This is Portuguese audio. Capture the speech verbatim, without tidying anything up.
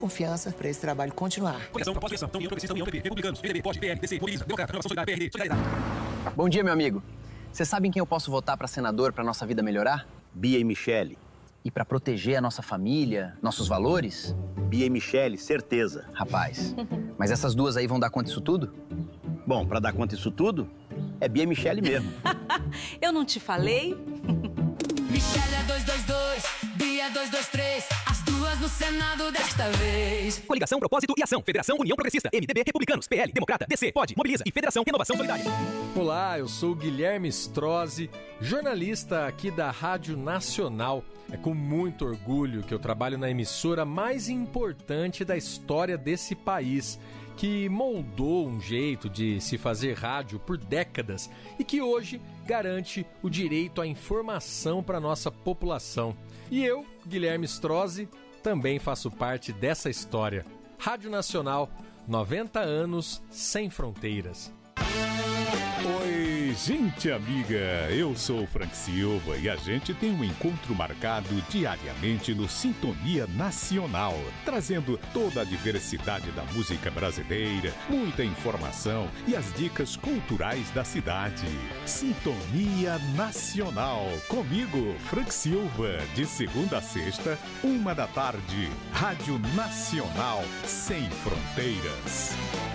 confiança para esse trabalho continuar. Coligação, proposta de eleição, União Progressista, União P P, Republicanos, P M D B, P O D, P L, D C, Mobiliza, Democrata, Renovação Solidária, P R D, Solidariedade. Bom dia, meu amigo. Você sabe em quem eu posso votar para senador para nossa vida melhorar? Bia e Michele. E para proteger a nossa família, nossos valores? Bia e Michele, certeza. Rapaz, mas essas duas aí vão dar conta disso tudo? Bom, para dar conta disso tudo, é Bia e Michele mesmo. Eu não te falei? Michele é dois dois dois, Bia é dois dois três, as duas no Senado desta vez. Coligação, Propósito e Ação, Federação União Progressista, M D B, Republicanos, P L, Democrata, D C, P O D, Mobiliza e Federação Renovação Solidária. Olá, eu sou Guilherme Strozzi, jornalista aqui da Rádio Nacional. É com muito orgulho que eu trabalho na emissora mais importante da história desse país, que moldou um jeito de se fazer rádio por décadas e que hoje garante o direito à informação para a nossa população. E eu, Guilherme Strozzi, também faço parte dessa história. Rádio Nacional, noventa anos sem fronteiras. Oi, gente amiga, eu sou o Frank Silva e a gente tem um encontro marcado diariamente no Sintonia Nacional, trazendo toda a diversidade da música brasileira, muita informação e as dicas culturais da cidade. Sintonia Nacional, comigo, Frank Silva, de segunda a sexta, uma da tarde, Rádio Nacional, sem fronteiras.